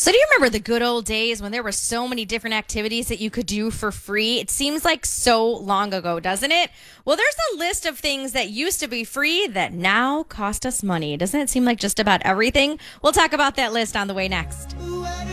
So do you remember the good old days when there were so many different activities that you could do for free? It seems like so long ago, doesn't it? Well, there's a list of things that used to be free that now cost us money. Doesn't it seem like just about everything? We'll talk about that list on the way next.